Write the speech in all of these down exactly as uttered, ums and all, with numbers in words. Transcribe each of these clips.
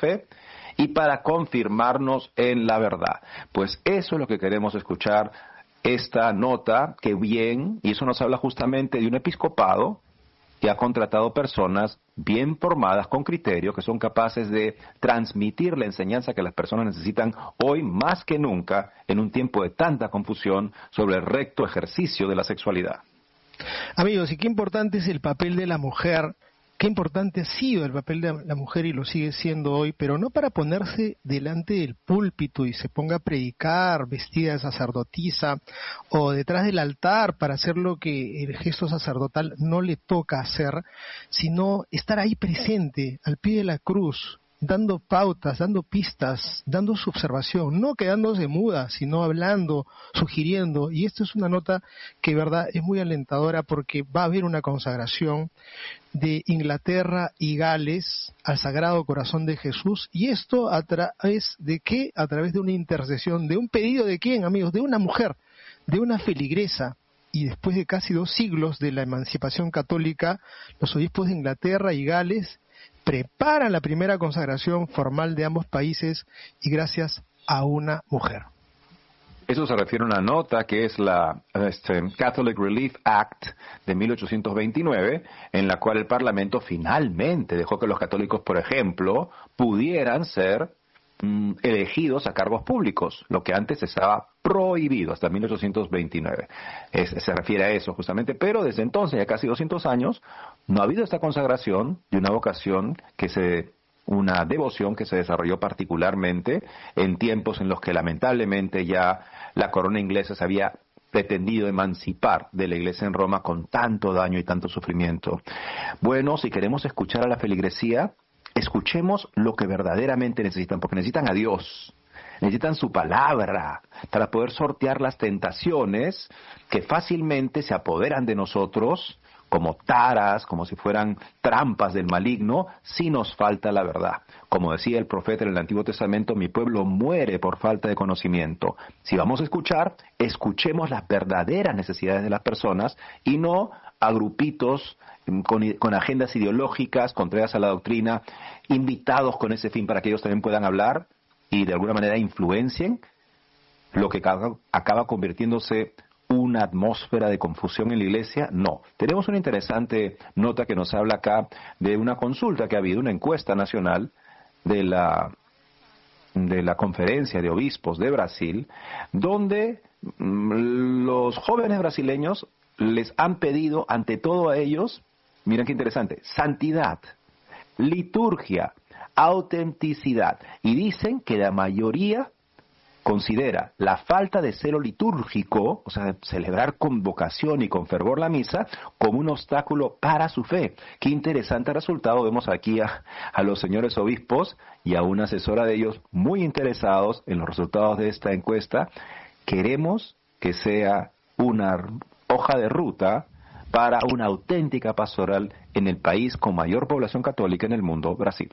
fe y para confirmarnos en la verdad. Pues eso es lo que queremos escuchar, esta nota que bien, y eso nos habla justamente de un episcopado que ha contratado personas bien formadas, con criterio, que son capaces de transmitir la enseñanza que las personas necesitan hoy más que nunca, en un tiempo de tanta confusión sobre el recto ejercicio de la sexualidad. Amigos, y qué importante es el papel de la mujer, qué importante ha sido el papel de la mujer y lo sigue siendo hoy, pero no para ponerse delante del púlpito y se ponga a predicar vestida de sacerdotisa o detrás del altar para hacer lo que el gesto sacerdotal no le toca hacer, sino estar ahí presente, al pie de la cruz, dando pautas, dando pistas, dando su observación, no quedándose muda, sino hablando, sugiriendo. Y esto es una nota que, verdad, es muy alentadora porque va a haber una consagración de Inglaterra y Gales al Sagrado Corazón de Jesús. ¿Y esto a través de qué? A través de una intercesión, de un pedido de quién, amigos, de una mujer, de una feligresa. Y después de casi dos siglos de la emancipación católica, los obispos de Inglaterra y Gales preparan la primera consagración formal de ambos países y gracias a una mujer. Eso se refiere a una nota que es la este, Catholic Relief Act de mil ochocientos veintinueve, en la cual el Parlamento finalmente dejó que los católicos, por ejemplo, pudieran ser mm, elegidos a cargos públicos, lo que antes estaba prohibido hasta mil ochocientos veintinueve. Es, se refiere a eso justamente, pero desde entonces, ya casi doscientos años, no ha habido esta consagración de una vocación que se... una devoción que se desarrolló particularmente en tiempos en los que lamentablemente ya la corona inglesa se había pretendido emancipar de la iglesia en Roma con tanto daño y tanto sufrimiento. Bueno, si queremos escuchar a la feligresía, escuchemos lo que verdaderamente necesitan, porque necesitan a Dios, necesitan su palabra para poder sortear las tentaciones que fácilmente se apoderan de nosotros como taras, como si fueran trampas del maligno, si nos falta la verdad. Como decía el profeta en el Antiguo Testamento, mi pueblo muere por falta de conocimiento. Si vamos a escuchar, escuchemos las verdaderas necesidades de las personas y no a grupitos con, con agendas ideológicas contrarias a la doctrina, invitados con ese fin para que ellos también puedan hablar y de alguna manera influencien, lo que acaba, acaba convirtiéndose una atmósfera de confusión en la iglesia. No. Tenemos una interesante nota que nos habla acá de una consulta que ha habido, una encuesta nacional de la, de la Conferencia de Obispos de Brasil, donde mm, los jóvenes brasileños les han pedido ante todo a ellos, miren qué interesante, santidad, liturgia, autenticidad, y dicen que la mayoría considera la falta de celo litúrgico, o sea, celebrar con vocación y con fervor la misa, como un obstáculo para su fe. Qué interesante resultado. Vemos aquí a, a los señores obispos y a una asesora de ellos muy interesados en los resultados de esta encuesta. Queremos que sea una hoja de ruta para una auténtica pastoral en el país con mayor población católica en el mundo, Brasil.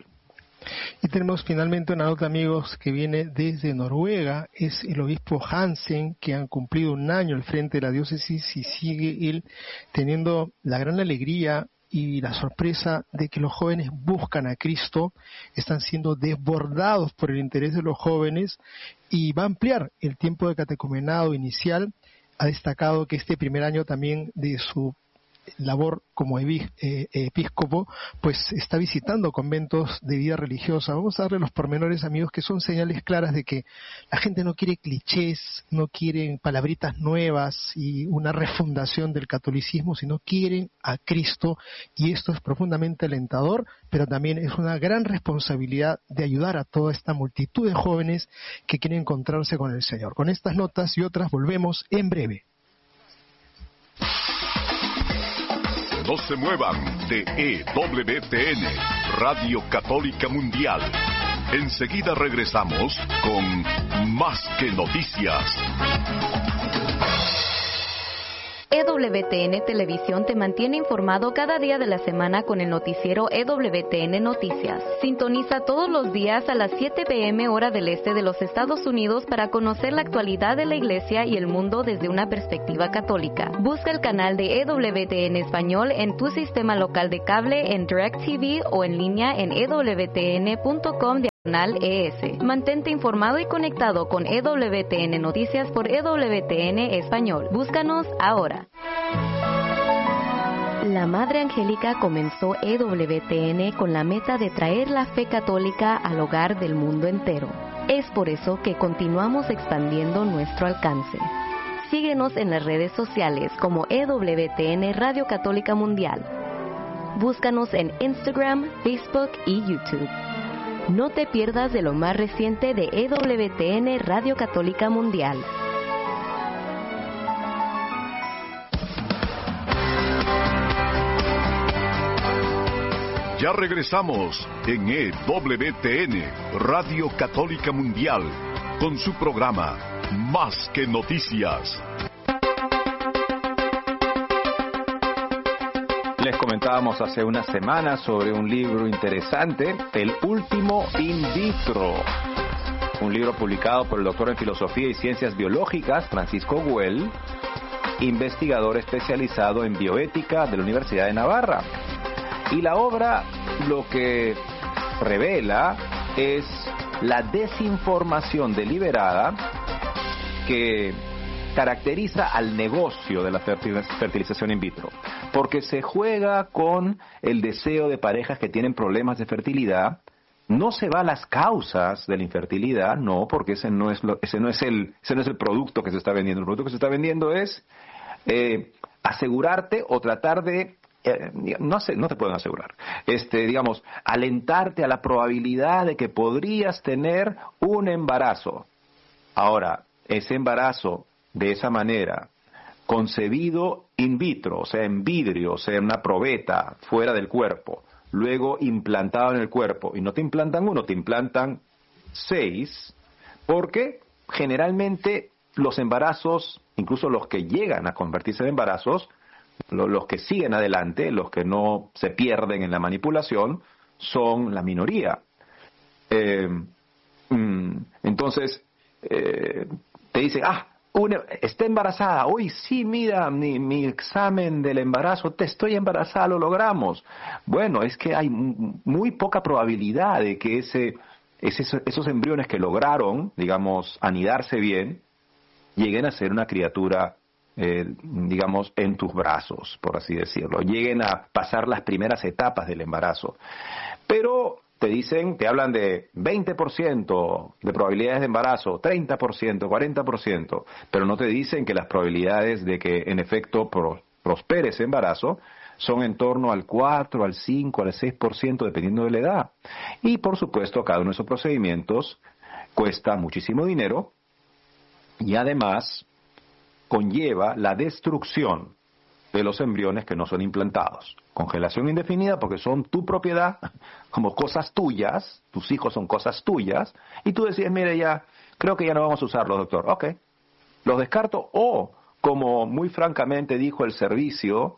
Y tenemos finalmente una nota, amigos, que viene desde Noruega. Es el obispo Hansen, que han cumplido un año al frente de la diócesis y sigue él teniendo la gran alegría y la sorpresa de que los jóvenes buscan a Cristo, están siendo desbordados por el interés de los jóvenes y va a ampliar el tiempo de catecumenado inicial. Ha destacado que este primer año también de su labor como episcopo, pues está visitando conventos de vida religiosa. Vamos a darle los pormenores, amigos, que son señales claras de que la gente no quiere clichés, no quieren palabritas nuevas y una refundación del catolicismo, sino quieren a Cristo, y esto es profundamente alentador, pero también es una gran responsabilidad de ayudar a toda esta multitud de jóvenes que quieren encontrarse con el Señor. Con estas notas y otras volvemos en breve. No se muevan de E W T N, Radio Católica Mundial. Enseguida regresamos con Más que Noticias. E W T N Televisión te mantiene informado cada día de la semana con el noticiero E W T N Noticias. Sintoniza todos los días a las siete pe eme hora del este de los Estados Unidos para conocer la actualidad de la Iglesia y el mundo desde una perspectiva católica. Busca el canal de E W T N Español en tu sistema local de cable, en DirecTV o en línea en e w t n punto com E S. Mantente informado y conectado con E W T N Noticias por E W T N Español. Búscanos ahora. La Madre Angélica comenzó E W T N con la meta de traer la fe católica al hogar del mundo entero. Es por eso que continuamos expandiendo nuestro alcance. Síguenos en las redes sociales como E W T N Radio Católica Mundial. Búscanos en Instagram, Facebook y YouTube. No te pierdas de lo más reciente de E W T N Radio Católica Mundial. Ya regresamos en E W T N Radio Católica Mundial con su programa Más que Noticias. Les comentábamos hace unas semanas sobre un libro interesante, El último in vitro, un libro publicado por el doctor en Filosofía y Ciencias Biológicas, Francisco Güell, investigador especializado en bioética de la Universidad de Navarra. Y la obra lo que revela es la desinformación deliberada que caracteriza al negocio de la fertilización in vitro, porque se juega con el deseo de parejas que tienen problemas de fertilidad. No se va a las causas de la infertilidad, no, porque ese no es lo, ese no es el ese no es el producto que se está vendiendo. El producto que se está vendiendo es eh, asegurarte o tratar de Eh, no sé, no te pueden asegurar, este, digamos, alentarte a la probabilidad de que podrías tener un embarazo. Ahora, ese embarazo de esa manera, concebido in vitro, o sea, en vidrio, o sea, en una probeta fuera del cuerpo, luego implantado en el cuerpo, y no te implantan uno, te implantan seis, porque generalmente los embarazos, incluso los que llegan a convertirse en embarazos, los que siguen adelante, los que no se pierden en la manipulación, son la minoría. Eh, entonces, eh, te dicen, ah, una, está embarazada, uy, sí, mira, mi, mi examen del embarazo, te estoy embarazada, lo logramos. Bueno, es que hay muy poca probabilidad de que ese, ese, esos embriones que lograron, digamos, anidarse bien, lleguen a ser una criatura Eh, digamos, en tus brazos, por así decirlo, lleguen a pasar las primeras etapas del embarazo. Pero te dicen, te hablan de veinte por ciento de probabilidades de embarazo, treinta por ciento, cuarenta por ciento, pero no te dicen que las probabilidades de que en efecto pro, prospere ese embarazo son en torno al cuatro, al cinco, al seis por ciento, dependiendo de la edad. Y por supuesto, cada uno de esos procedimientos cuesta muchísimo dinero y además conlleva la destrucción de los embriones que no son implantados. Congelación indefinida porque son tu propiedad, como cosas tuyas, tus hijos son cosas tuyas, y tú decides, mire, ya, creo que ya no vamos a usarlos, doctor. Ok, los descarto, o, como muy francamente dijo el Servicio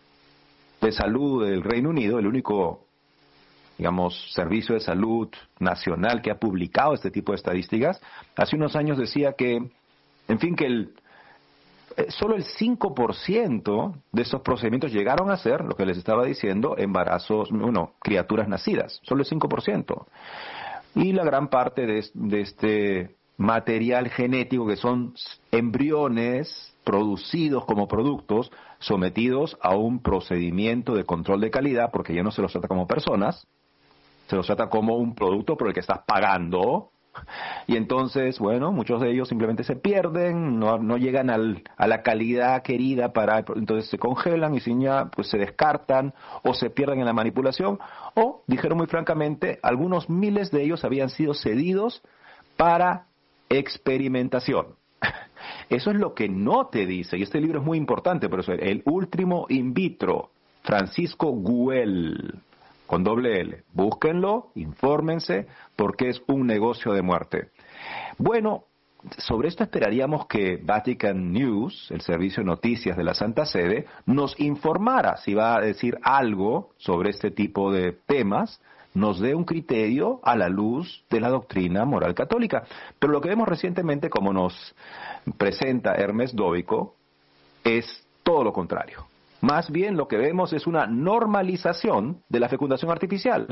de Salud del Reino Unido, el único, digamos, servicio de salud nacional que ha publicado este tipo de estadísticas, hace unos años decía que, en fin, que el solo el cinco por ciento de esos procedimientos llegaron a ser, lo que les estaba diciendo, embarazos, bueno, criaturas nacidas, solo el cinco por ciento. Y la gran parte de, de este material genético, que son embriones producidos como productos, sometidos a un procedimiento de control de calidad, porque ya no se los trata como personas, se los trata como un producto por el que estás pagando. Y entonces, bueno, muchos de ellos simplemente se pierden, no, no llegan al, a la calidad querida para, entonces se congelan y si ya, pues se descartan o se pierden en la manipulación, o, dijeron muy francamente, algunos miles de ellos habían sido cedidos para experimentación. Eso es lo que no te dice, y este libro es muy importante, por eso, El último in vitro, Francisco Güell, con doble L. Búsquenlo, infórmense, porque es un negocio de muerte. Bueno, sobre esto esperaríamos que Vatican News, el servicio de noticias de la Santa Sede, nos informara si va a decir algo sobre este tipo de temas, nos dé un criterio a la luz de la doctrina moral católica. Pero lo que vemos recientemente, como nos presenta Hermes Dóvico, es todo lo contrario. Más bien lo que vemos es una normalización de la fecundación artificial.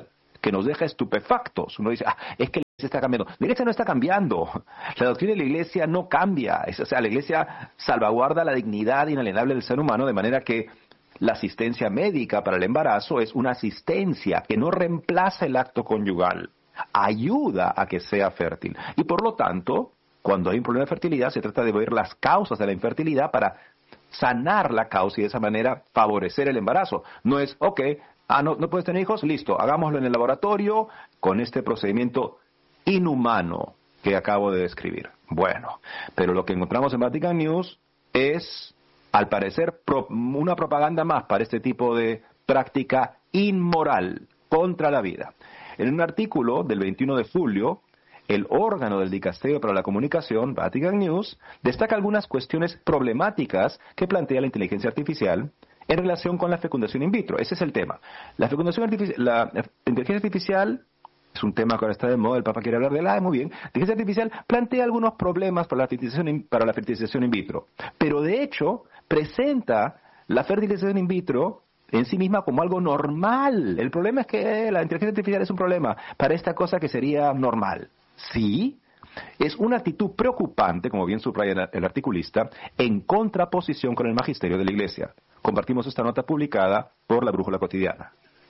que nos deja estupefactos. Uno dice, ah, es que la iglesia está cambiando. La iglesia no está cambiando. La doctrina de la iglesia no cambia. Es, o sea, la iglesia salvaguarda la dignidad inalienable del ser humano, de manera que la asistencia médica para el embarazo es una asistencia que no reemplaza el acto conyugal, ayuda a que sea fértil. Y por lo tanto, cuando hay un problema de fertilidad, se trata de ver las causas de la infertilidad para sanar la causa y de esa manera favorecer el embarazo. No es, ok, ah, no, no puedes tener hijos, listo, hagámoslo en el laboratorio con este procedimiento inhumano que acabo de describir. Bueno, pero lo que encontramos en Vatican News es, al parecer, pro, una propaganda más para este tipo de práctica inmoral contra la vida. En un artículo del veintiuno de julio, el órgano del Dicasterio para la Comunicación, Vatican News, destaca algunas cuestiones problemáticas que plantea la inteligencia artificial en relación con la fecundación in vitro. Ese es el tema. La fecundación artificial, la inteligencia artificial es un tema que ahora está de moda, el Papa quiere hablar de la, muy bien. La inteligencia artificial plantea algunos problemas para la fertilización in, para la fertilización in vitro, pero de hecho presenta la fertilización in vitro en sí misma como algo normal. El problema es que la inteligencia artificial es un problema para esta cosa que sería normal. Sí, es una actitud preocupante, como bien subraya el articulista, en contraposición con el magisterio de la Iglesia. Compartimos esta nota publicada por la Brújula Cotidiana.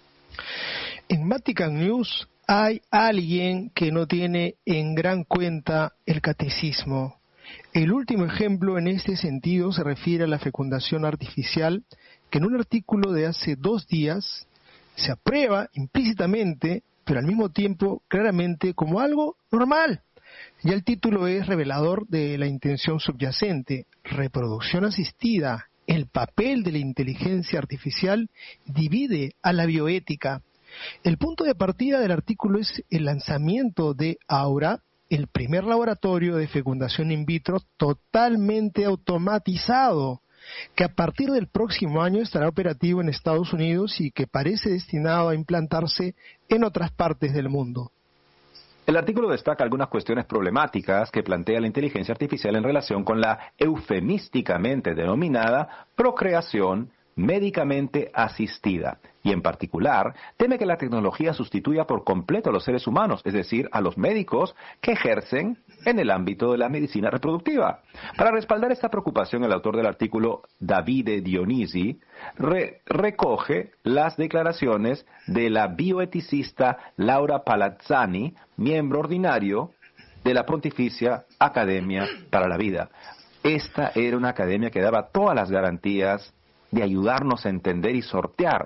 En Vatican News hay alguien que no tiene en gran cuenta el catecismo. El último ejemplo en este sentido se refiere a la fecundación artificial, que en un artículo de hace dos días se aprueba implícitamente, pero al mismo tiempo claramente como algo normal. Ya el título es revelador de la intención subyacente: reproducción asistida, el papel de la inteligencia artificial divide a la bioética. El punto de partida del artículo es el lanzamiento de Aura, el primer laboratorio de fecundación in vitro totalmente automatizado, que a partir del próximo año estará operativo en Estados Unidos y que parece destinado a implantarse en otras partes del mundo. El artículo destaca algunas cuestiones problemáticas que plantea la inteligencia artificial en relación con la eufemísticamente denominada procreación médicamente asistida, y en particular teme que la tecnología sustituya por completo a los seres humanos, es decir, a los médicos que ejercen en el ámbito de la medicina reproductiva. Para respaldar esta preocupación, el autor del artículo, Davide Dionisi, re recoge las declaraciones de la bioeticista Laura Palazzani, miembro ordinario de la Pontificia Academia para la Vida. Esta era una academia que daba todas las garantías de ayudarnos a entender y sortear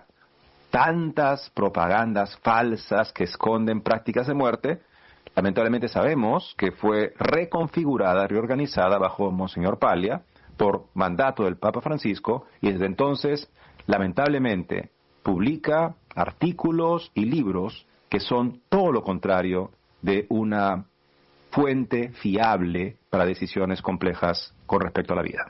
tantas propagandas falsas que esconden prácticas de muerte. Lamentablemente sabemos que fue reconfigurada, reorganizada bajo Monseñor Paglia por mandato del Papa Francisco, y desde entonces, lamentablemente, publica artículos y libros que son todo lo contrario de una fuente fiable para decisiones complejas con respecto a la vida.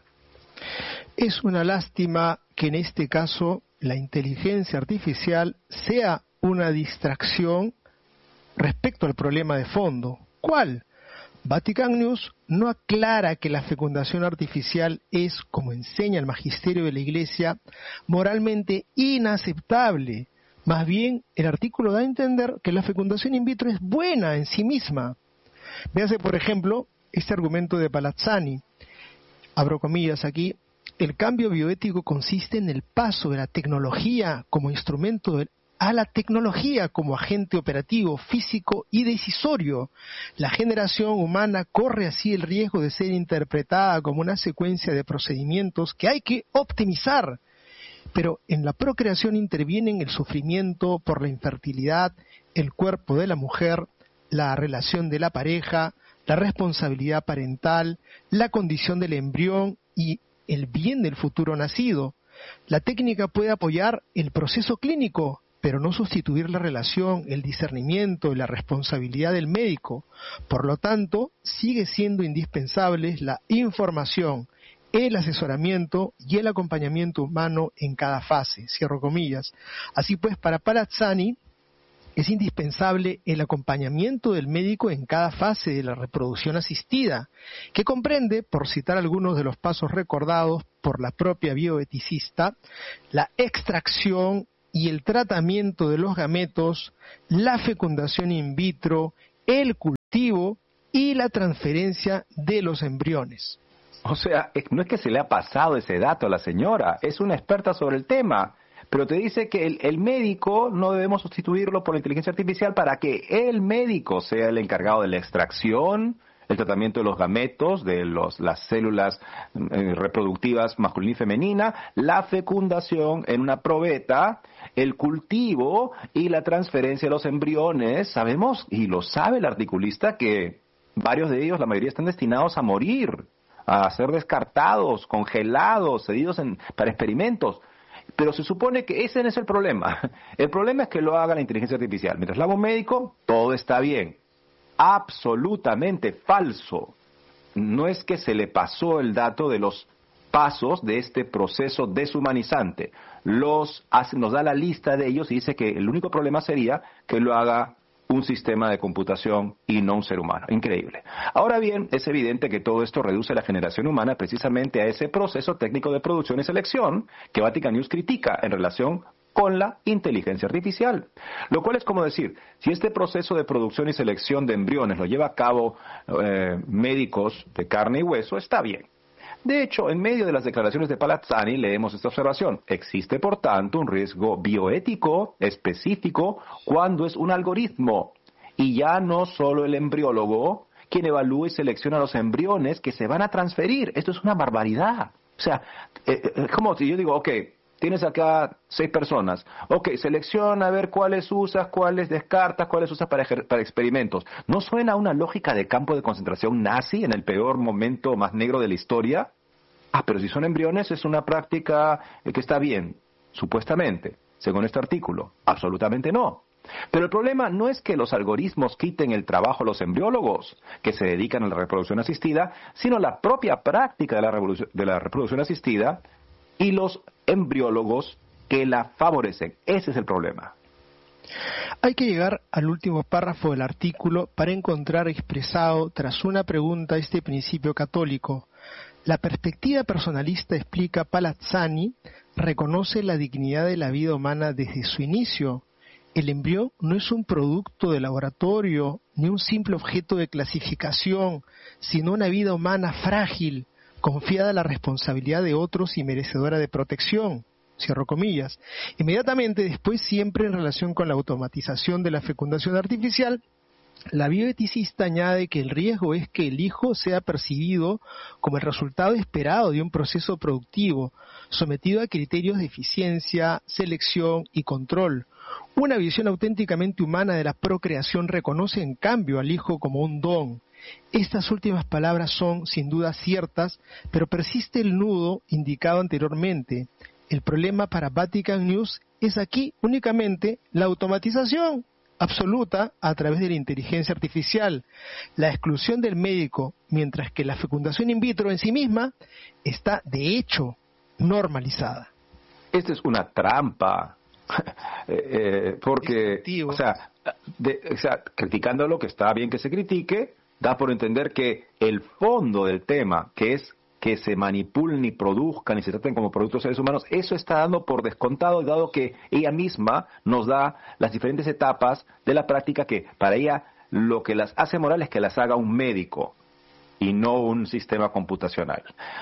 Es una lástima que en este caso la inteligencia artificial sea una distracción respecto al problema de fondo. ¿Cuál? Vatican News no aclara que la fecundación artificial es, como enseña el magisterio de la Iglesia, moralmente inaceptable. Más bien, el artículo da a entender que la fecundación in vitro es buena en sí misma. Véase, por ejemplo, este argumento de Palazzani. Abro comillas aquí. El cambio bioético consiste en el paso de la tecnología como instrumento a la tecnología como agente operativo, físico y decisorio. La generación humana corre así el riesgo de ser interpretada como una secuencia de procedimientos que hay que optimizar. Pero en la procreación intervienen el sufrimiento por la infertilidad, el cuerpo de la mujer, la relación de la pareja, la responsabilidad parental, la condición del embrión y el bien del futuro nacido. La técnica puede apoyar el proceso clínico, pero no sustituir la relación, el discernimiento y la responsabilidad del médico. Por lo tanto, sigue siendo indispensable la información, el asesoramiento y el acompañamiento humano en cada fase. Cierro comillas. Así pues, para Palazzani, es indispensable el acompañamiento del médico en cada fase de la reproducción asistida, que comprende, por citar algunos de los pasos recordados por la propia bioeticista, la extracción y el tratamiento de los gametos, la fecundación in vitro, el cultivo y la transferencia de los embriones. O sea, no es que se le ha pasado ese dato a la señora, es una experta sobre el tema, pero te dice que el, el médico no debemos sustituirlo por la inteligencia artificial para que el médico sea el encargado de la extracción, el tratamiento de los gametos, de los, las células eh, reproductivas masculina y femenina, la fecundación en una probeta, el cultivo y la transferencia de los embriones. Sabemos, y lo sabe el articulista, que varios de ellos, la mayoría, están destinados a morir, a ser descartados, congelados, cedidos en, para experimentos. Pero se supone que ese no es el problema. El problema es que lo haga la inteligencia artificial. Mientras lo haga un médico, todo está bien. Absolutamente falso. No es que se le pasó el dato de los pasos de este proceso deshumanizante. Los hace, nos da la lista de ellos y dice que el único problema sería que lo haga un sistema de computación y no un ser humano. Increíble. Ahora bien, es evidente que todo esto reduce la generación humana precisamente a ese proceso técnico de producción y selección que Vatican News critica en relación con la inteligencia artificial. Lo cual es como decir, si este proceso de producción y selección de embriones lo lleva a cabo eh, médicos de carne y hueso, está bien. De hecho, en medio de las declaraciones de Palazzani leemos esta observación. Existe, por tanto, un riesgo bioético específico cuando es un algoritmo y ya no solo el embriólogo quien evalúa y selecciona los embriones que se van a transferir. Esto es una barbaridad. O sea, es eh, eh, como si yo digo, ok, tienes acá seis personas. Ok, selecciona a ver cuáles usas, cuáles descartas, cuáles usas para, para experimentos. ¿No suena a una lógica de campo de concentración nazi en el peor momento más negro de la historia? Ah, pero si son embriones es una práctica que está bien, supuestamente, según este artículo. Absolutamente no. Pero el problema no es que los algoritmos quiten el trabajo a los embriólogos que se dedican a la reproducción asistida, sino la propia práctica de la, de la reproducción asistida y los embriólogos que la favorecen. Ese es el problema. Hay que llegar al último párrafo del artículo para encontrar expresado tras una pregunta este principio católico. La perspectiva personalista, explica Palazzani, reconoce la dignidad de la vida humana desde su inicio. El embrión no es un producto de laboratorio ni un simple objeto de clasificación, sino una vida humana frágil, confiada a la responsabilidad de otros y merecedora de protección, cierro comillas. Inmediatamente después, siempre en relación con la automatización de la fecundación artificial, la bioeticista añade que el riesgo es que el hijo sea percibido como el resultado esperado de un proceso productivo, sometido a criterios de eficiencia, selección y control. Una visión auténticamente humana de la procreación reconoce en cambio al hijo como un don. Estas últimas palabras son, sin duda, ciertas, pero persiste el nudo indicado anteriormente. El problema para Vatican News es aquí únicamente la automatización absoluta a través de la inteligencia artificial, la exclusión del médico, mientras que la fecundación in vitro en sí misma está, de hecho, normalizada. Esta es una trampa, eh, eh, porque, o sea, de, o sea, criticando lo que está bien que se critique, da por entender que el fondo del tema, que es que se manipulen y produzcan y se traten como productos seres humanos, eso está dando por descontado, dado que ella misma nos da las diferentes etapas de la práctica que para ella lo que las hace moral es que las haga un médico y no un sistema computacional.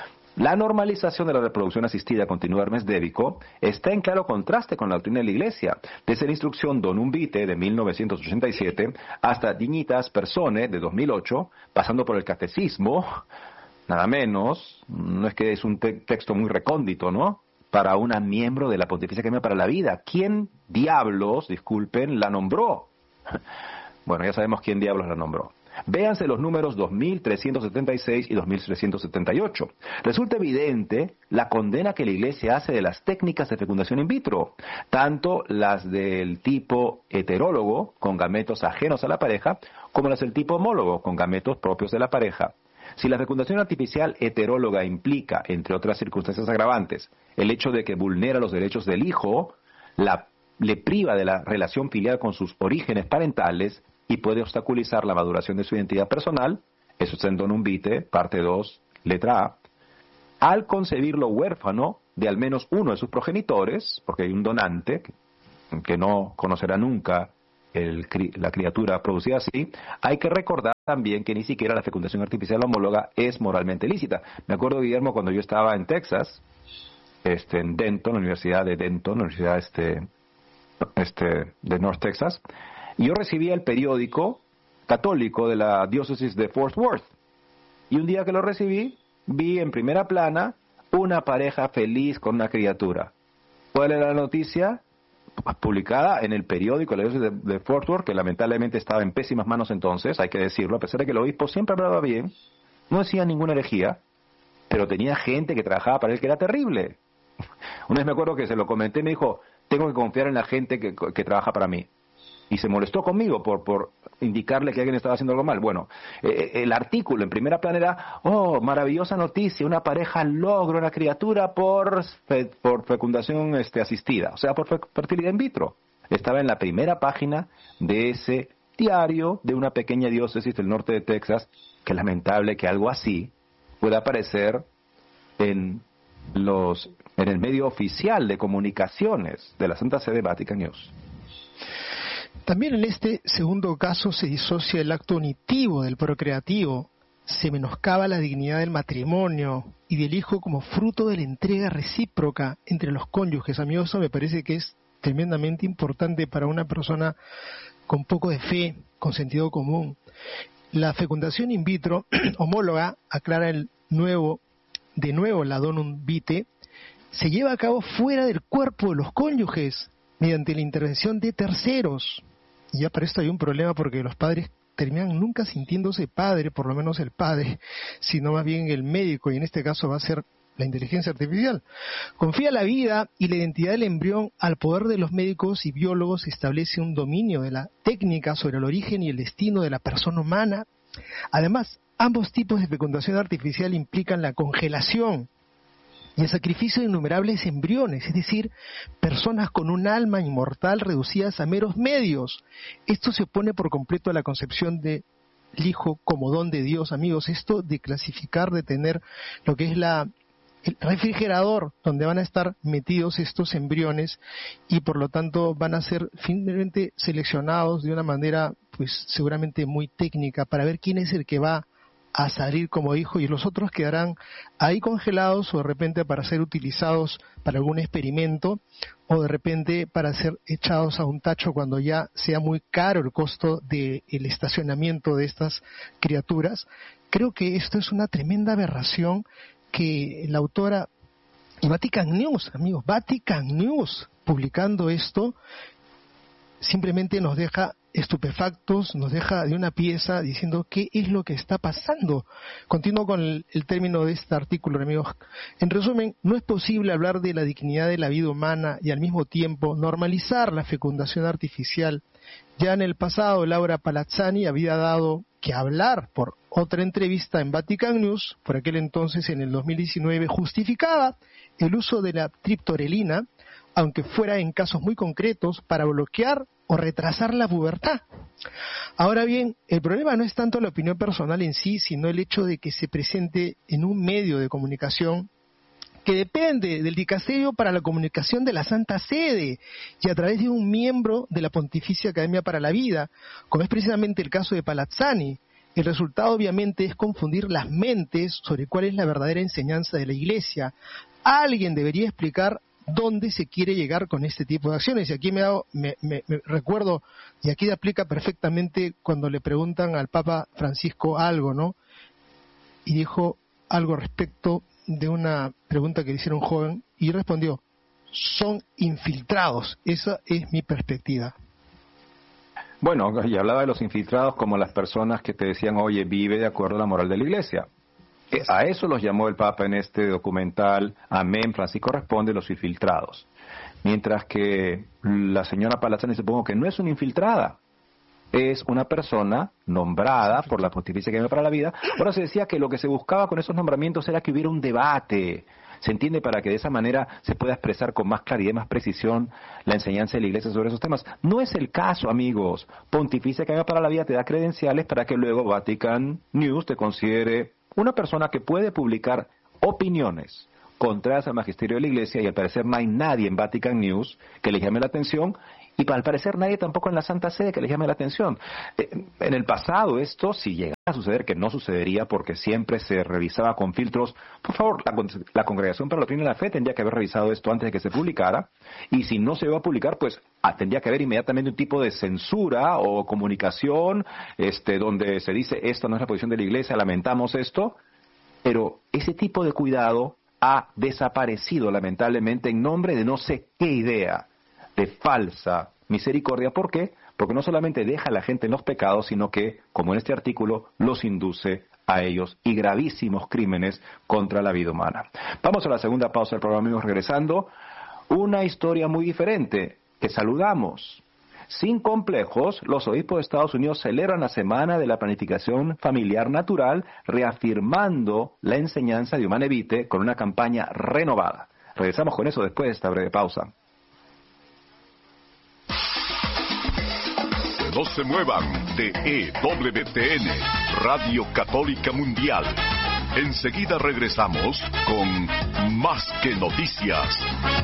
La normalización de la reproducción asistida, continúa Hermes Débico, está en claro contraste con la doctrina de la Iglesia, desde la instrucción Donum Vitae de mil novecientos ochenta y siete hasta Dignitas Personae de dos mil ocho, pasando por el Catecismo, nada menos, no es que es un te- texto muy recóndito, ¿no?, para una miembro de la Pontificia Academia para la Vida. ¿Quién diablos, disculpen, la nombró? Bueno, ya sabemos quién diablos la nombró. Véanse los números dos mil trescientos setenta y seis y dos mil trescientos setenta y ocho. Resulta evidente la condena que la Iglesia hace de las técnicas de fecundación in vitro, tanto las del tipo heterólogo, con gametos ajenos a la pareja, como las del tipo homólogo, con gametos propios de la pareja. Si la fecundación artificial heteróloga implica, entre otras circunstancias agravantes, el hecho de que vulnera los derechos del hijo, la, le priva de la relación filial con sus orígenes parentales y puede obstaculizar la maduración de su identidad personal, eso está en Donum Vitae, parte dos, letra A, al concebirlo huérfano de al menos uno de sus progenitores, porque hay un donante, que no conocerá nunca el, la criatura producida así, hay que recordar también que ni siquiera la fecundación artificial homóloga es moralmente lícita. Me acuerdo, Guillermo, cuando yo estaba en Texas, este, en Denton, la Universidad de Denton, la Universidad este, este, de North Texas, y yo recibía el periódico católico de la diócesis de Fort Worth. Y un día que lo recibí, vi en primera plana una pareja feliz con una criatura. ¿Cuál era la noticia? Publicada en el periódico de la diócesis de, de Fort Worth, que lamentablemente estaba en pésimas manos entonces, hay que decirlo, a pesar de que el obispo siempre hablaba bien, no decía ninguna herejía, pero tenía gente que trabajaba para él que era terrible. Una vez me acuerdo que se lo comenté y me dijo, tengo que confiar en la gente que, que trabaja para mí. Y se molestó conmigo por, por indicarle que alguien estaba haciendo algo mal. Bueno, eh, el artículo en primera plana era, oh, maravillosa noticia, una pareja logra una criatura por, fe, por fecundación este, asistida, o sea, por fe, fertilidad in vitro. Estaba en la primera página de ese diario de una pequeña diócesis del norte de Texas. Qué lamentable que algo así pueda aparecer en los en el medio oficial de comunicaciones de la Santa Sede Vatican News. También en este segundo caso se disocia el acto unitivo del procreativo, se menoscaba la dignidad del matrimonio y del hijo como fruto de la entrega recíproca entre los cónyuges. Amigos, eso me parece que es tremendamente importante para una persona con poco de fe, con sentido común. La fecundación in vitro homóloga, aclara el nuevo, de nuevo la donum vitae, se lleva a cabo fuera del cuerpo de los cónyuges, mediante la intervención de terceros. Y ya para esto hay un problema porque los padres terminan nunca sintiéndose padre, por lo menos el padre, sino más bien el médico, y en este caso va a ser la inteligencia artificial. Confía la vida y la identidad del embrión al poder de los médicos y biólogos, establece un dominio de la técnica sobre el origen y el destino de la persona humana. Además, ambos tipos de fecundación artificial implican la congelación y el sacrificio de innumerables embriones, es decir, personas con un alma inmortal reducidas a meros medios. Esto se opone por completo a la concepción del hijo como don de Dios, amigos. Esto de clasificar, de tener lo que es la el refrigerador donde van a estar metidos estos embriones y por lo tanto van a ser finalmente seleccionados de una manera pues seguramente muy técnica para ver quién es el que va a salir como hijo y los otros quedarán ahí congelados o de repente para ser utilizados para algún experimento o de repente para ser echados a un tacho cuando ya sea muy caro el costo del estacionamiento de estas criaturas. Creo que esto es una tremenda aberración que la autora y Vatican News, amigos, Vatican News publicando esto simplemente nos deja estupefactos, nos deja de una pieza diciendo qué es lo que está pasando. Continúo con el, el término de este artículo, amigos. En resumen, no es posible hablar de la dignidad de la vida humana y al mismo tiempo normalizar la fecundación artificial. Ya en el pasado, Laura Palazzani había dado que hablar por otra entrevista en Vatican News, por aquel entonces en el dos mil diecinueve, justificaba el uso de la triptorelina, aunque fuera en casos muy concretos, para bloquear o retrasar la pubertad. Ahora bien, el problema no es tanto la opinión personal en sí, sino el hecho de que se presente en un medio de comunicación que depende del dicasterio para la comunicación de la Santa Sede y a través de un miembro de la Pontificia Academia para la Vida, como es precisamente el caso de Palazzani. El resultado obviamente es confundir las mentes sobre cuál es la verdadera enseñanza de la Iglesia. Alguien debería explicar dónde se quiere llegar con este tipo de acciones. Y aquí me, hago, me, me, me recuerdo, y aquí aplica perfectamente cuando le preguntan al Papa Francisco algo, ¿no? Y dijo algo respecto de una pregunta que le hicieron un joven, y respondió, son infiltrados. Esa es mi perspectiva. Bueno, y hablaba de los infiltrados como las personas que te decían, oye, vive de acuerdo a la moral de la Iglesia. A eso los llamó el Papa en este documental, Amén, Francisco responde, los infiltrados. Mientras que la señora Palazzani, supongo que no es una infiltrada, es una persona nombrada por la Pontificia Academia para la Vida. Ahora se decía que lo que se buscaba con esos nombramientos era que hubiera un debate, se entiende, para que de esa manera se pueda expresar con más claridad y más precisión la enseñanza de la Iglesia sobre esos temas. No es el caso, amigos. Pontificia Academia para la Vida te da credenciales para que luego Vatican News te considere una persona que puede publicar opiniones contrarias al magisterio de la Iglesia, y al parecer no hay nadie en Vatican News que le llame la atención, y al parecer nadie tampoco en la Santa Sede que le llame la atención. Eh, en el pasado esto, si llegara a suceder, que no sucedería porque siempre se revisaba con filtros, por favor, la, la Congregación para la Doctrina de la Fe tendría que haber revisado esto antes de que se publicara, y si no se iba a publicar, pues ah, tendría que haber inmediatamente un tipo de censura o comunicación este, donde se dice, esto no es la posición de la Iglesia, lamentamos esto, pero ese tipo de cuidado ha desaparecido lamentablemente en nombre de no sé qué idea de falsa misericordia. ¿Por qué? Porque no solamente deja a la gente en los pecados, sino que, como en este artículo, los induce a ellos y gravísimos crímenes contra la vida humana. Vamos a la segunda pausa del programa, amigos, regresando. Una historia muy diferente que saludamos. Sin complejos, los obispos de Estados Unidos celebran la Semana de la Planificación Familiar Natural, reafirmando la enseñanza de Humanae Vitae con una campaña renovada. Regresamos con eso después de esta breve pausa. No se muevan de E W T N, Radio Católica Mundial. Enseguida regresamos con Más que Noticias.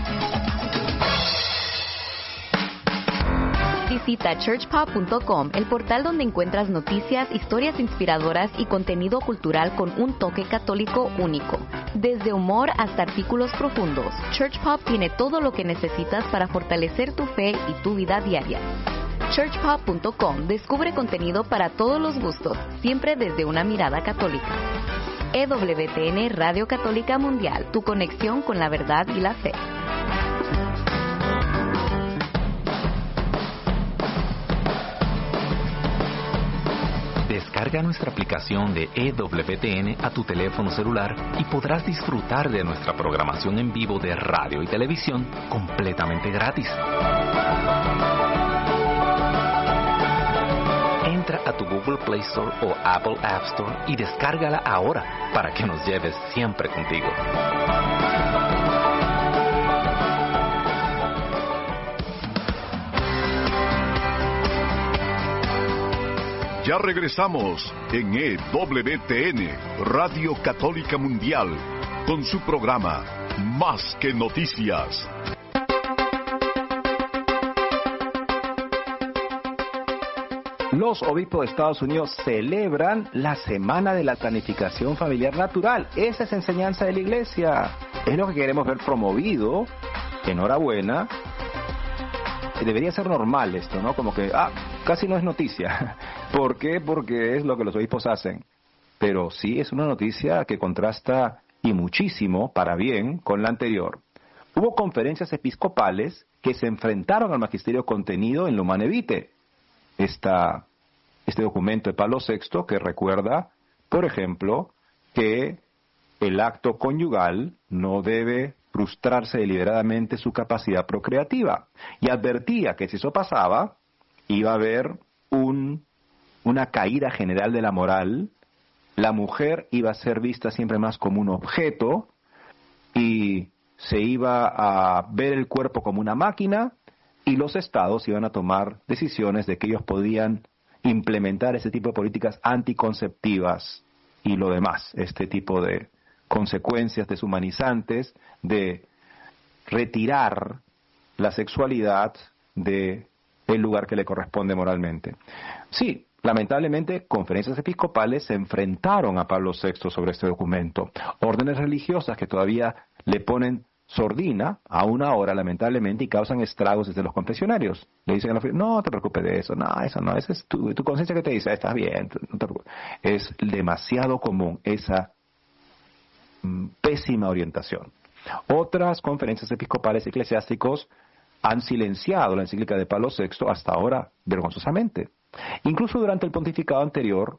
Visita church pop punto com, el portal donde encuentras noticias, historias inspiradoras y contenido cultural con un toque católico único. Desde humor hasta artículos profundos, Church Pop tiene todo lo que necesitas para fortalecer tu fe y tu vida diaria. church pop punto com descubre contenido para todos los gustos, siempre desde una mirada católica. E W T N Radio Católica Mundial, tu conexión con la verdad y la fe. Descarga nuestra aplicación de E W T N a tu teléfono celular y podrás disfrutar de nuestra programación en vivo de radio y televisión completamente gratis. Entra a tu Google Play Store o Apple App Store y descárgala ahora para que nos lleves siempre contigo. Ya regresamos en E W T N, Radio Católica Mundial, con su programa Más que Noticias. Los obispos de Estados Unidos celebran la Semana de la Planificación Familiar Natural. Esa es enseñanza de la Iglesia. Es lo que queremos ver promovido. Enhorabuena. Debería ser normal esto, ¿no? Como que, ah, casi no es noticia. ¿Por qué? Porque es lo que los obispos hacen. Pero sí es una noticia que contrasta y muchísimo, para bien, con la anterior. Hubo conferencias episcopales que se enfrentaron al magisterio contenido en la Humanae Vitae. Esta, este documento de Pablo sexto que recuerda, por ejemplo, que el acto conyugal no debe frustrarse deliberadamente su capacidad procreativa. Y advertía que si eso pasaba, iba a haber un, una caída general de la moral, la mujer iba a ser vista siempre más como un objeto y se iba a ver el cuerpo como una máquina, y los estados iban a tomar decisiones de que ellos podían implementar ese tipo de políticas anticonceptivas y lo demás, este tipo de consecuencias deshumanizantes de retirar la sexualidad de el lugar que le corresponde moralmente. Sí, lamentablemente, conferencias episcopales se enfrentaron a Pablo sexto sobre este documento. Órdenes religiosas que todavía le ponen sordina, aún ahora, lamentablemente, y causan estragos desde los confesionarios. Le dicen a la no te preocupes de eso, no, eso no, esa es tu, tu conciencia que te dice, estás bien, no te preocupes. Es demasiado común esa mm, pésima orientación. Otras conferencias episcopales eclesiásticos han silenciado la encíclica de Pablo sexto hasta ahora, vergonzosamente. Incluso durante el pontificado anterior,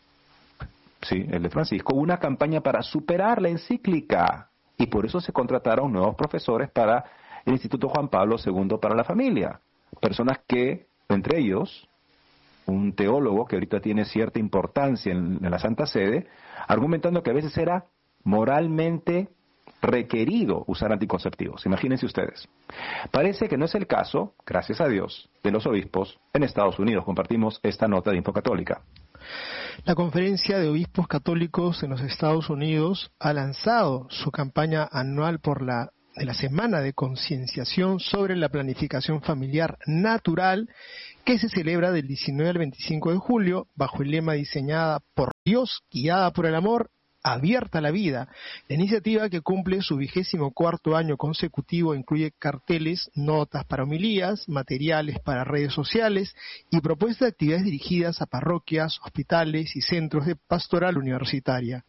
sí, el de Francisco, hubo una campaña para superar la encíclica. Y por eso se contrataron nuevos profesores para el Instituto Juan Pablo segundo para la Familia. Personas que, entre ellos, un teólogo que ahorita tiene cierta importancia en, en la Santa Sede, argumentando que a veces era moralmente requerido usar anticonceptivos. Imagínense ustedes. Parece que no es el caso, gracias a Dios, de los obispos en Estados Unidos. Compartimos esta nota de Info Católica. La Conferencia de Obispos Católicos en los Estados Unidos ha lanzado su campaña anual por la de la Semana de Concienciación sobre la Planificación Familiar Natural, que se celebra del diecinueve al veinticinco de julio, bajo el lema diseñada por Dios, guiada por el amor, abierta a la vida. La iniciativa, que cumple su vigésimo cuarto año consecutivo, incluye carteles, notas para homilías, materiales para redes sociales y propuestas de actividades dirigidas a parroquias, hospitales y centros de pastoral universitaria.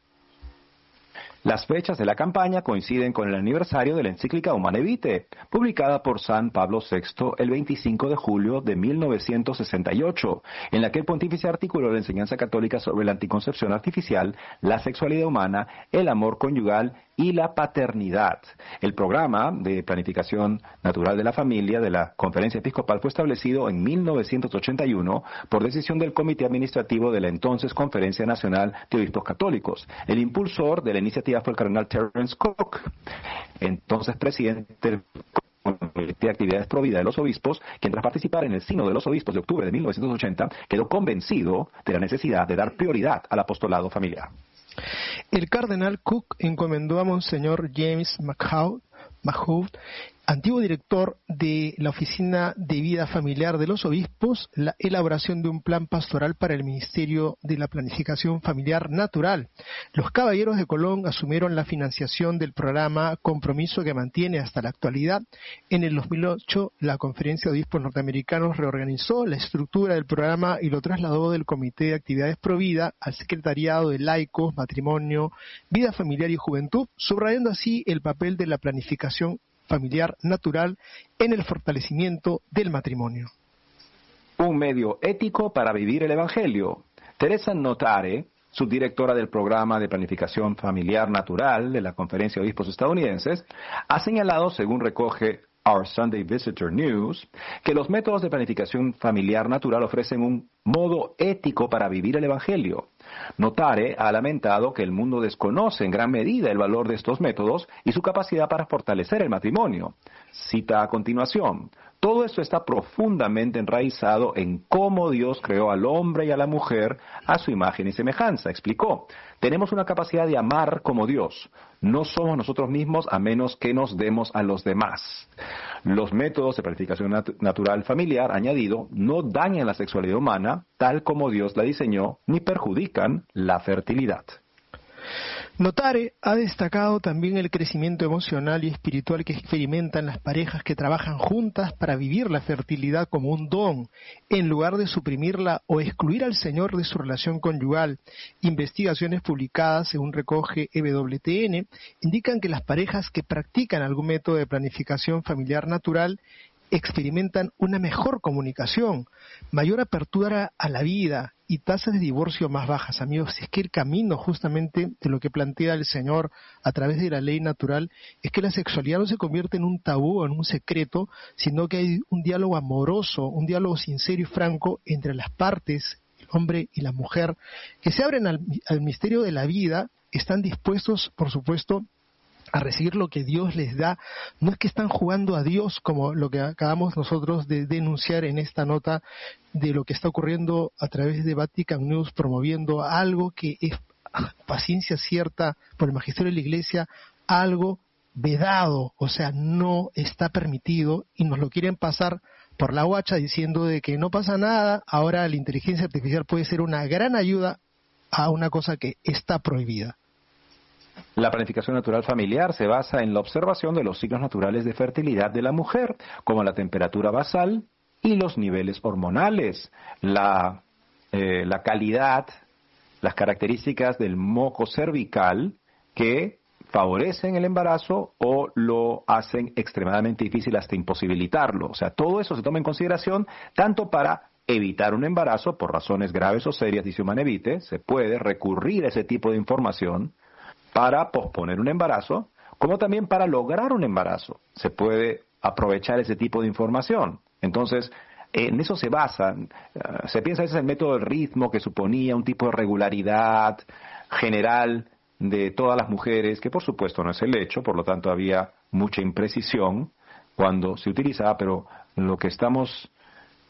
Las fechas de la campaña coinciden con el aniversario de la encíclica Humanae Vitae, publicada por San Pablo sexto el veinticinco de julio de mil novecientos sesenta y ocho, en la que el pontífice articuló la enseñanza católica sobre la anticoncepción artificial, la sexualidad humana, el amor conyugal y la paternidad. El programa de planificación natural de la familia de la Conferencia Episcopal fue establecido en mil novecientos ochenta y uno por decisión del Comité Administrativo de la entonces Conferencia Nacional de Obispos Católicos. El impulsor de la iniciativa fue el cardenal Terence Cook, entonces presidente del Comité de Actividades Pro Vida de los Obispos, quien tras participar en el Sínodo de los Obispos de octubre de mil novecientos ochenta quedó convencido de la necesidad de dar prioridad al apostolado familiar. El cardenal Cook encomendó a Monseñor James McHugh, McHugh, antiguo director de la Oficina de Vida Familiar de los Obispos, la elaboración de un plan pastoral para el Ministerio de la Planificación Familiar Natural. Los Caballeros de Colón asumieron la financiación del programa, compromiso que mantiene hasta la actualidad. En el dos mil ocho, la Conferencia de Obispos Norteamericanos reorganizó la estructura del programa y lo trasladó del Comité de Actividades Pro Vida al Secretariado de Laicos, Matrimonio, Vida Familiar y Juventud, subrayando así el papel de la planificación familiar natural en el fortalecimiento del matrimonio. Un medio ético para vivir el Evangelio. Teresa Notare, subdirectora del programa de planificación familiar natural de la Conferencia de Obispos Estadounidenses, ha señalado, según recoge Our Sunday Visitor News, que los métodos de planificación familiar natural ofrecen un modo ético para vivir el Evangelio. Notare ha lamentado que el mundo desconoce en gran medida el valor de estos métodos y su capacidad para fortalecer el matrimonio. Cita a continuación: todo esto está profundamente enraizado en cómo Dios creó al hombre y a la mujer a su imagen y semejanza, explicó. Tenemos una capacidad de amar como Dios. No somos nosotros mismos a menos que nos demos a los demás. Los métodos de planificación nat- natural familiar, añadido, no dañan la sexualidad humana tal como Dios la diseñó, ni perjudican la fertilidad. Notare ha destacado también el crecimiento emocional y espiritual que experimentan las parejas que trabajan juntas para vivir la fertilidad como un don, en lugar de suprimirla o excluir al Señor de su relación conyugal. Investigaciones publicadas, según recoge E W T N, indican que las parejas que practican algún método de planificación familiar natural experimentan una mejor comunicación, mayor apertura a la vida y tasas de divorcio más bajas. Amigos, es que el camino justamente de lo que plantea el Señor a través de la ley natural es que la sexualidad no se convierte en un tabú o en un secreto, sino que hay un diálogo amoroso, un diálogo sincero y franco entre las partes, el hombre y la mujer, que se abren al, al misterio de la vida, están dispuestos, por supuesto, a recibir lo que Dios les da. No es que están jugando a Dios, como lo que acabamos nosotros de denunciar en esta nota de lo que está ocurriendo a través de Vatican News, promoviendo algo que es paciencia cierta por el magisterio de la Iglesia, algo vedado, o sea, no está permitido y nos lo quieren pasar por la guacha diciendo de que no pasa nada. Ahora la inteligencia artificial puede ser una gran ayuda a una cosa que está prohibida. La planificación natural familiar se basa en la observación de los signos naturales de fertilidad de la mujer, como la temperatura basal y los niveles hormonales, la, eh, la calidad, las características del moco cervical que favorecen el embarazo o lo hacen extremadamente difícil hasta imposibilitarlo. O sea, todo eso se toma en consideración tanto para evitar un embarazo por razones graves o serias, dice Humanae Vitae, se puede recurrir a ese tipo de información para posponer un embarazo, como también para lograr un embarazo. Se puede aprovechar ese tipo de información. Entonces, en eso se basa. Uh, se piensa que ese es el método del ritmo, que suponía un tipo de regularidad general de todas las mujeres, que por supuesto no es el hecho, por lo tanto había mucha imprecisión cuando se utilizaba, pero lo que estamos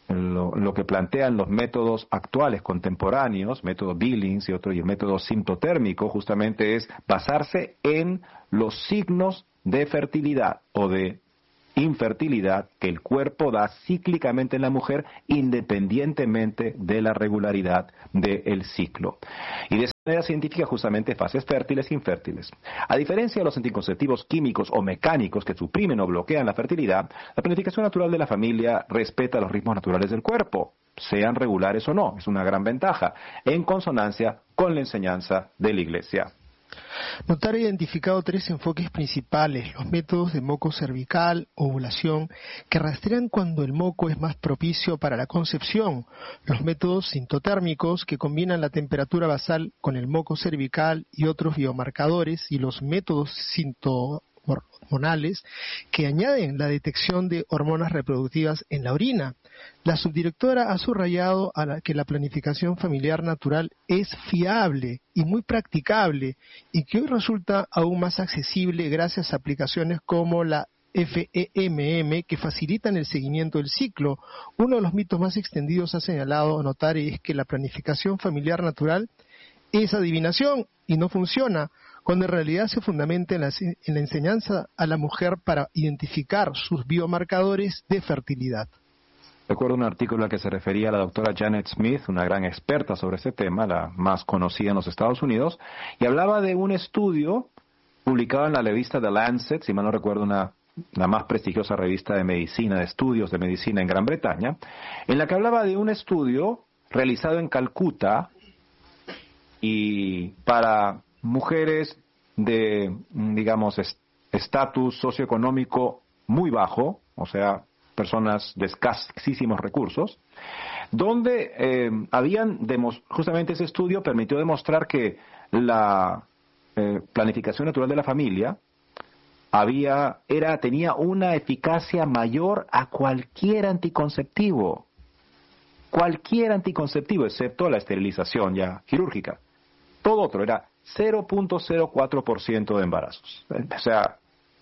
lo, lo que plantean los métodos actuales, contemporáneos, método Billings y otro, y el método sintotérmico, justamente es basarse en los signos de fertilidad o de infertilidad que el cuerpo da cíclicamente en la mujer, independientemente de la regularidad del ciclo. Y de esa manera científica, justamente, fases fértiles e infértiles. A diferencia de los anticonceptivos químicos o mecánicos que suprimen o bloquean la fertilidad, la planificación natural de la familia respeta los ritmos naturales del cuerpo, sean regulares o no. Es una gran ventaja, en consonancia con la enseñanza de la Iglesia. Notario ha identificado tres enfoques principales: los métodos de moco cervical, ovulación, que rastrean cuando el moco es más propicio para la concepción; los métodos sintotérmicos, que combinan la temperatura basal con el moco cervical y otros biomarcadores; y los métodos sintohormonales, que añaden la detección de hormonas reproductivas en la orina. La subdirectora ha subrayado a la, que la planificación familiar natural es fiable y muy practicable, y que hoy resulta aún más accesible gracias a aplicaciones como la F E M M, que facilitan el seguimiento del ciclo. Uno de los mitos más extendidos, ha señalado Notari, es que la planificación familiar natural es adivinación y no funciona, cuando en realidad se fundamenta en la, en la enseñanza a la mujer para identificar sus biomarcadores de fertilidad. Recuerdo un artículo al que se refería la doctora Janet Smith, una gran experta sobre este tema, la más conocida en los Estados Unidos, y hablaba de un estudio publicado en la revista The Lancet, si mal no recuerdo, una, la más prestigiosa revista de medicina, de estudios de medicina en Gran Bretaña, en la que hablaba de un estudio realizado en Calcuta y para mujeres de, digamos, estatus socioeconómico muy bajo, o sea, personas de escasísimos recursos, donde eh, habían, demos, justamente ese estudio permitió demostrar que la eh, planificación natural de la familia había, era, tenía una eficacia mayor a cualquier anticonceptivo, cualquier anticonceptivo, excepto la esterilización ya quirúrgica. Todo otro era cero punto cero cuatro por ciento de embarazos. O sea,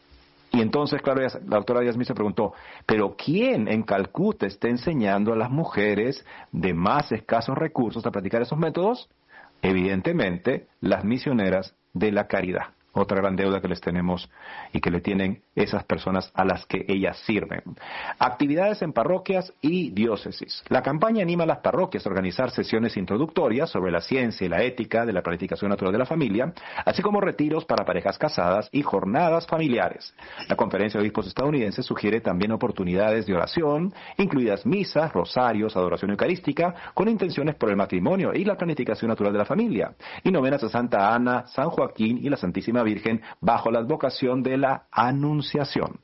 y entonces, claro, la doctora Díaz Smith se preguntó, ¿pero quién en Calcuta está enseñando a las mujeres de más escasos recursos a practicar esos métodos? Evidentemente, las misioneras de la caridad. Otra gran deuda que les tenemos y que le tienen esas personas a las que ellas sirven. Actividades en parroquias y diócesis. La campaña anima a las parroquias a organizar sesiones introductorias sobre la ciencia y la ética de la planificación natural de la familia, así como retiros para parejas casadas y jornadas familiares. La Conferencia de Obispos estadounidense sugiere también oportunidades de oración, incluidas misas, rosarios, adoración eucarística, con intenciones por el matrimonio y la planificación natural de la familia, y novenas a Santa Ana, San Joaquín y la Santísima Virgen bajo la advocación de la Anunciación.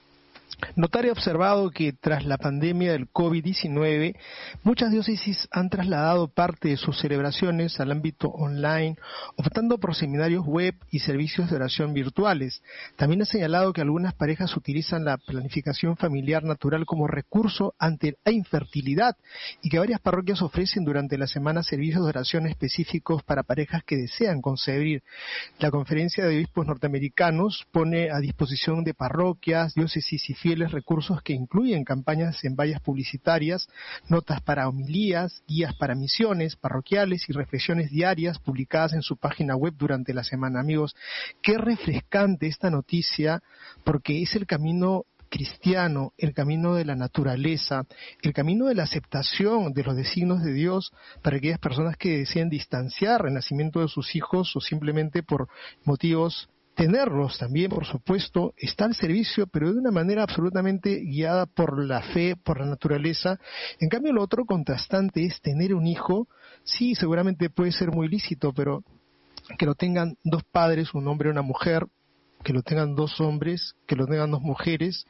Notario ha observado que tras la pandemia del COVID diecinueve, muchas diócesis han trasladado parte de sus celebraciones al ámbito online, optando por seminarios web y servicios de oración virtuales. También ha señalado que algunas parejas utilizan la planificación familiar natural como recurso ante la infertilidad, y que varias parroquias ofrecen durante la semana servicios de oración específicos para parejas que desean concebir. La Conferencia de Obispos Norteamericanos pone a disposición de parroquias, diócesis y fieles recursos que incluyen campañas en vallas publicitarias, notas para homilías, guías para misiones parroquiales y reflexiones diarias publicadas en su página web durante la semana. Amigos, qué refrescante esta noticia, porque es el camino cristiano, el camino de la naturaleza, el camino de la aceptación de los designios de Dios para aquellas personas que deseen distanciar el nacimiento de sus hijos o simplemente por motivos tenerlos también, por supuesto, está al servicio, pero de una manera absolutamente guiada por la fe, por la naturaleza. En cambio, lo otro contrastante es tener un hijo. Sí, seguramente puede ser muy lícito, pero que lo tengan dos padres, un hombre y una mujer, que lo tengan dos hombres, que lo tengan dos mujeres.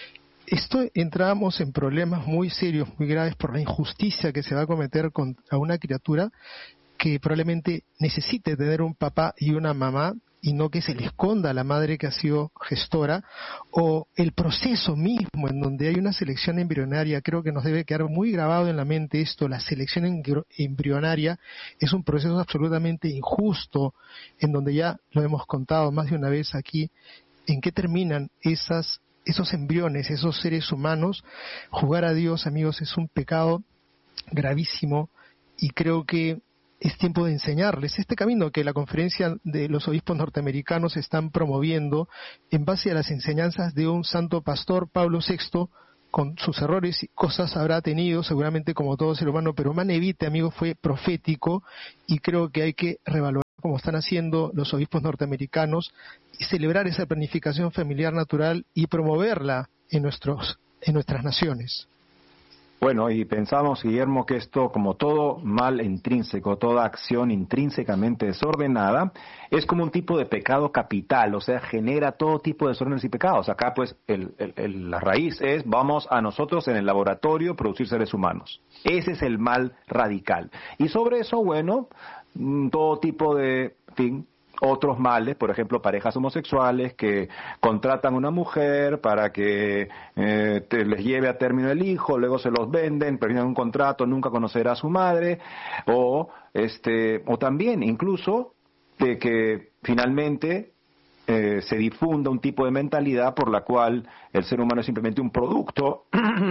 Esto entramos en problemas muy serios, muy graves por la injusticia que se va a cometer contra una criatura que probablemente necesite tener un papá y una mamá, y no que se le esconda a la madre que ha sido gestora, o el proceso mismo en donde hay una selección embrionaria. Creo que nos debe quedar muy grabado en la mente esto. La selección embrionaria es un proceso absolutamente injusto, en donde ya lo hemos contado más de una vez aquí, en qué terminan esas esos embriones, esos seres humanos. Jugar a Dios, amigos, es un pecado gravísimo y creo que es tiempo de enseñarles este camino que la Conferencia de los Obispos Norteamericanos están promoviendo en base a las enseñanzas de un santo pastor, Pablo sexto, con sus errores y cosas habrá tenido, seguramente como todo ser humano, pero Manevite, amigos, fue profético y creo que hay que revalorar como están haciendo los obispos norteamericanos y celebrar esa planificación familiar natural y promoverla en nuestros, en nuestras naciones. Bueno, y pensamos, Guillermo, que esto, como todo mal intrínseco, toda acción intrínsecamente desordenada, es como un tipo de pecado capital, o sea, genera todo tipo de desórdenes y pecados. Acá, pues, el, el, el, la raíz es, vamos a nosotros en el laboratorio producir seres humanos. Ese es el mal radical. Y sobre eso, bueno, todo tipo de, en fin, otros males, por ejemplo, parejas homosexuales que contratan a una mujer para que eh, te, les lleve a término el hijo, luego se los venden, terminan un contrato, nunca conocerá a su madre, o este, o también incluso de que finalmente eh, se difunda un tipo de mentalidad por la cual el ser humano es simplemente un producto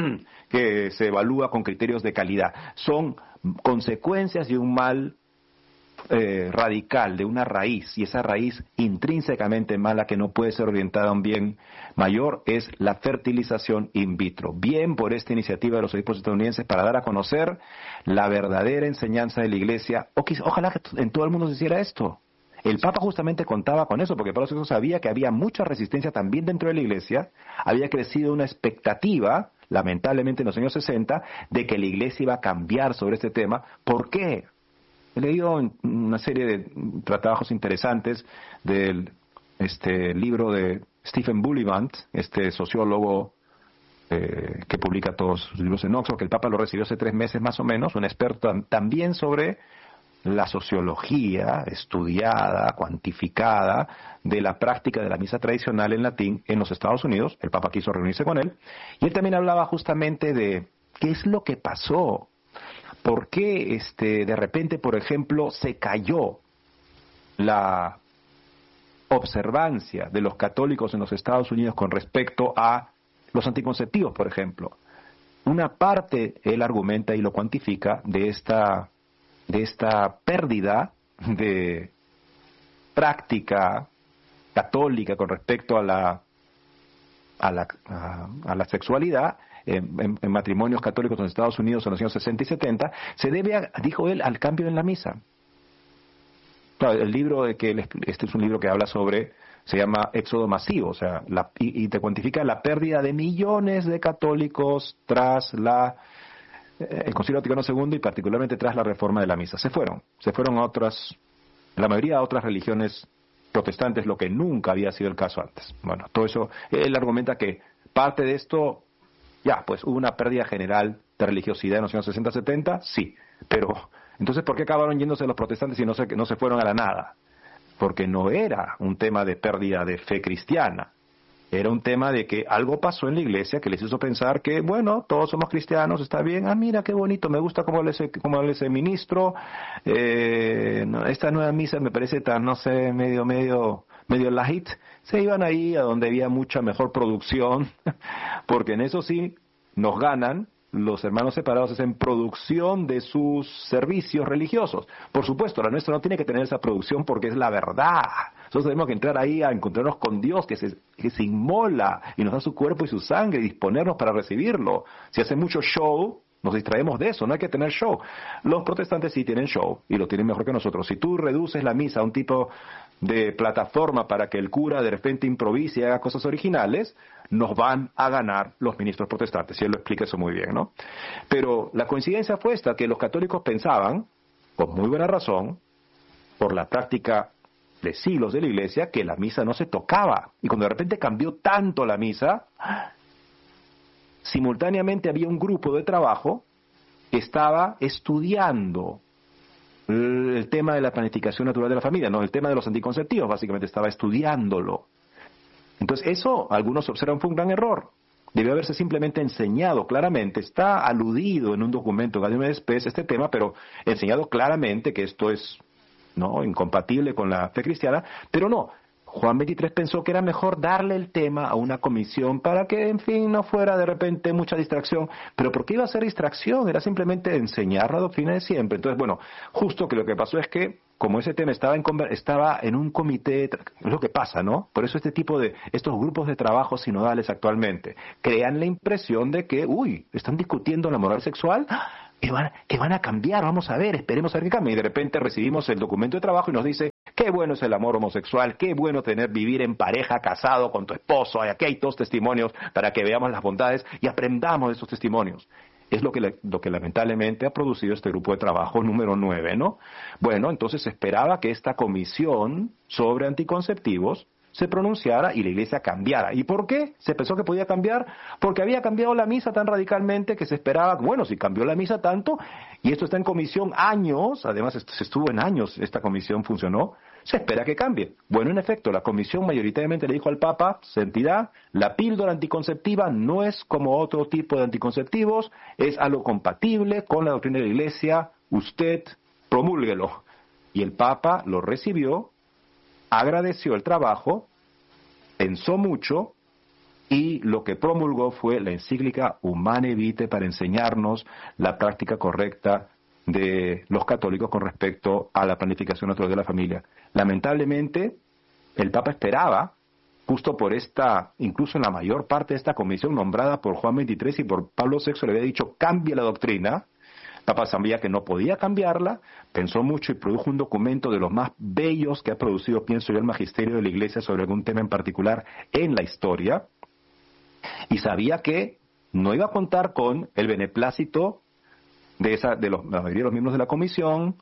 que se evalúa con criterios de calidad. Son consecuencias de un mal Eh, radical, de una raíz, y esa raíz intrínsecamente mala que no puede ser orientada a un bien mayor es la fertilización in vitro. Bien por esta iniciativa de los obispos estadounidenses para dar a conocer la verdadera enseñanza de la Iglesia. O que, ojalá que en todo el mundo se hiciera esto. El Papa justamente contaba con eso, porque Pablo sexto sabía que había mucha resistencia también dentro de la Iglesia, había crecido una expectativa, lamentablemente en los años sesenta, de que la Iglesia iba a cambiar sobre este tema. ¿Por qué? He leído una serie de trabajos interesantes del este libro de Stephen Bullivant, este sociólogo eh, que publica todos sus libros en Oxford, que el Papa lo recibió hace tres meses más o menos, un experto también sobre la sociología estudiada, cuantificada, de la práctica de la misa tradicional en latín en los Estados Unidos. El Papa quiso reunirse con él, y él también hablaba justamente de qué es lo que pasó. ¿Por qué este, de repente, por ejemplo, se cayó la observancia de los católicos en los Estados Unidos con respecto a los anticonceptivos, por ejemplo? Una parte, él argumenta y lo cuantifica, de esta, de esta pérdida de práctica católica con respecto a la, a la, a, a la sexualidad, En, en, en matrimonios católicos en Estados Unidos en los años sesenta y setenta, se debe, a, dijo él, al cambio en la misa. Claro, el libro de que él, este es un libro que habla sobre, se llama Éxodo Masivo, o sea, la, y, y te cuantifica la pérdida de millones de católicos tras la eh, el Concilio Vaticano segundo y particularmente tras la reforma de la misa. Se fueron, se fueron a otras, la mayoría a otras religiones protestantes, lo que nunca había sido el caso antes. Bueno, todo eso, él argumenta que parte de esto, ya, pues hubo una pérdida general de religiosidad en los años sesenta setenta, sí, pero entonces ¿por qué acabaron yéndose los protestantes y no se, no se fueron a la nada? Porque no era un tema de pérdida de fe cristiana, era un tema de que algo pasó en la iglesia que les hizo pensar que, bueno, todos somos cristianos, está bien, ah, mira qué bonito, me gusta cómo les cómo les ministro, eh, esta nueva misa me parece tan, no sé, medio, medio... medio light, se iban ahí a donde había mucha mejor producción, porque en eso sí nos ganan los hermanos separados, es en producción de sus servicios religiosos. Por supuesto, la nuestra no tiene que tener esa producción porque es la verdad. Nosotros tenemos que entrar ahí a encontrarnos con Dios, que se, que se inmola y nos da su cuerpo y su sangre y disponernos para recibirlo. Si hace mucho show, nos distraemos de eso, no hay que tener show. Los protestantes sí tienen show y lo tienen mejor que nosotros. Si tú reduces la misa a un tipo de plataforma para que el cura de repente improvise y haga cosas originales, nos van a ganar los ministros protestantes, y él lo explica eso muy bien, ¿no? Pero la coincidencia fue esta, que los católicos pensaban, con muy buena razón, por la práctica de siglos de la Iglesia, que la misa no se tocaba. Y cuando de repente cambió tanto la misa, simultáneamente había un grupo de trabajo que estaba estudiando el tema de la planificación natural de la familia, no, el tema de los anticonceptivos, básicamente estaba estudiándolo. Entonces eso, algunos observan, fue un gran error. Debió haberse simplemente enseñado claramente, está aludido en un documento de Gaudium et Spes este tema, pero enseñado claramente que esto es no incompatible con la fe cristiana, pero no, Juan veintitrés pensó que era mejor darle el tema a una comisión para que, en fin, no fuera de repente mucha distracción. Pero ¿por qué iba a ser distracción? Era simplemente enseñar la doctrina de siempre. Entonces, bueno, justo que lo que pasó es que, como ese tema estaba en, estaba en un comité, es lo que pasa, ¿no? Por eso este tipo de, estos grupos de trabajo sinodales actualmente crean la impresión de que, uy, están discutiendo la moral sexual, que van, que van a cambiar, vamos a ver, esperemos a ver qué cambia. Y de repente recibimos el documento de trabajo y nos dice, qué bueno es el amor homosexual, qué bueno tener, vivir en pareja, casado con tu esposo, aquí hay dos testimonios para que veamos las bondades y aprendamos de esos testimonios. Es lo que, lo que lamentablemente ha producido este grupo de trabajo número nueve, ¿no? Bueno, entonces se esperaba que esta comisión sobre anticonceptivos se pronunciara y la iglesia cambiara. ¿Y por qué se pensó que podía cambiar? Porque había cambiado la misa tan radicalmente que se esperaba, bueno, si cambió la misa tanto, y esto está en comisión años, además se estuvo en años, esta comisión funcionó, se espera que cambie. Bueno, en efecto, la comisión mayoritariamente le dijo al Papa, santidad, la píldora anticonceptiva no es como otro tipo de anticonceptivos, es algo compatible con la doctrina de la iglesia, usted promúlguelo. Y el Papa lo recibió, agradeció el trabajo, pensó mucho y lo que promulgó fue la encíclica Humane Vitae para enseñarnos la práctica correcta de los católicos con respecto a la planificación natural de la familia. Lamentablemente, el Papa esperaba, justo por esta, incluso en la mayor parte de esta comisión nombrada por Juan veintitrés y por Pablo sexto, le había dicho, cambie la doctrina. El Papa sabía que no podía cambiarla, pensó mucho y produjo un documento de los más bellos que ha producido, pienso yo, el magisterio de la Iglesia sobre algún tema en particular en la historia, y sabía que no iba a contar con el beneplácito de, esa, de los, la mayoría de los miembros de la comisión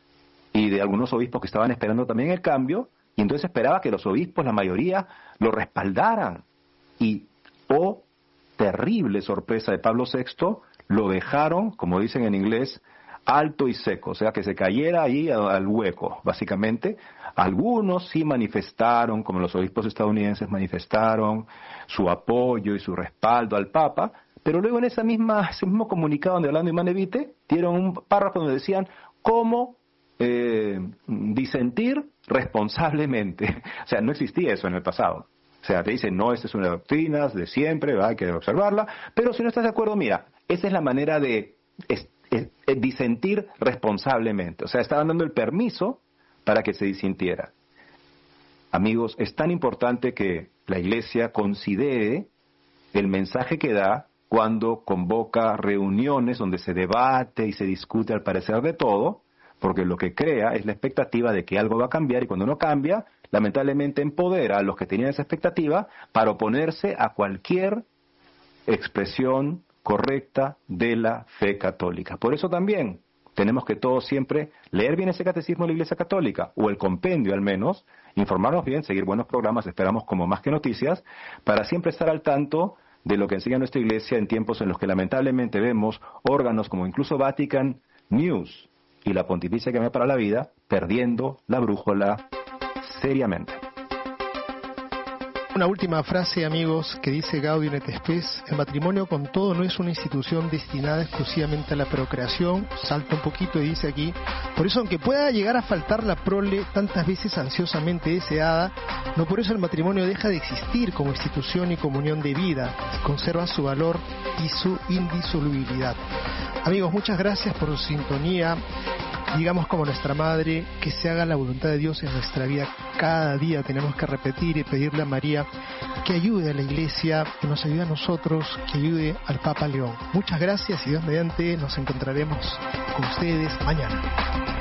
y de algunos obispos que estaban esperando también el cambio, y entonces esperaba que los obispos, la mayoría, lo respaldaran. Y, oh, terrible sorpresa de Pablo sexto, lo dejaron, como dicen en inglés, alto y seco, o sea, que se cayera ahí al hueco, básicamente. Algunos sí manifestaron, como los obispos estadounidenses manifestaron su apoyo y su respaldo al Papa, pero luego en esa misma, ese mismo comunicado donde hablando de Humane Vitae, dieron un párrafo donde decían cómo eh, disentir responsablemente. O sea, no existía eso en el pasado. O sea, te dicen, no, esta es una doctrina de siempre, hay que observarla, pero si no estás de acuerdo, mira, esa es la manera de es, es, es disentir responsablemente. O sea, estaban dando el permiso para que se disintiera. Amigos, es tan importante que la Iglesia considere el mensaje que da cuando convoca reuniones donde se debate y se discute al parecer de todo, porque lo que crea es la expectativa de que algo va a cambiar, y cuando no cambia, lamentablemente empodera a los que tenían esa expectativa para oponerse a cualquier expresión correcta de la fe católica. Por eso también tenemos que todos siempre leer bien ese catecismo de la Iglesia Católica, o el compendio al menos, informarnos bien, seguir buenos programas, esperamos como Más que Noticias, para siempre estar al tanto de lo que enseña nuestra Iglesia en tiempos en los que lamentablemente vemos órganos como incluso Vatican News y la Pontificia Academia para la Vida perdiendo la brújula seriamente. Una última frase, amigos, que dice Gaudium et Spes: el matrimonio con todo no es una institución destinada exclusivamente a la procreación. Salta un poquito y dice aquí: por eso, aunque pueda llegar a faltar la prole tantas veces ansiosamente deseada, no por eso el matrimonio deja de existir como institución y comunión de vida, conserva su valor y su indisolubilidad. Amigos, muchas gracias por su sintonía. Digamos como nuestra madre, que se haga la voluntad de Dios en nuestra vida. Cada día tenemos que repetir y pedirle a María que ayude a la Iglesia, que nos ayude a nosotros, que ayude al Papa León. Muchas gracias y Dios mediante nos encontraremos con ustedes mañana.